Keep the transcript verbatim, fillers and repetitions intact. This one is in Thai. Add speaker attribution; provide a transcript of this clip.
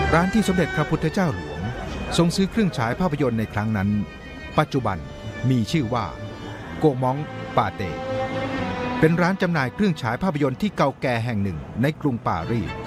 Speaker 1: ร้านที่สมเด็จพระพุทธเจ้าหลวงทรงซื้อเครื่องฉายภาพยนตร์ในครั้งนั้นปัจจุบันมีชื่อว่าโกมองปาเตเป็นร้านจำหน่ายเครื่องฉายภาพยนตร์ที่เก่าแก่แห่งหนึ่งในกรุงปารีส